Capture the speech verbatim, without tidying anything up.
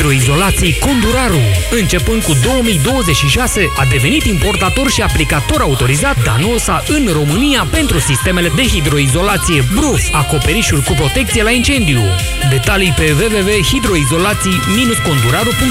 Hidroizolații Conduraru. Începând cu două mii douăzeci și șase, a devenit importator și aplicator autorizat Danosa în România pentru sistemele de hidroizolație Bruf, acoperișuri cu protecție la incendiu. Detalii pe w w w punct hidroizolații conduraru punct